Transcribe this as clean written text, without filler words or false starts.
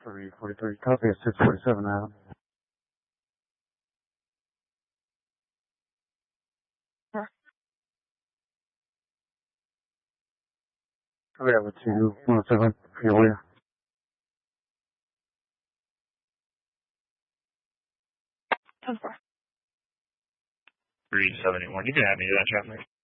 343. Copy at 647 out. Copy that with 217 for your leader. 10-4. 3781. You can add me to that traffic.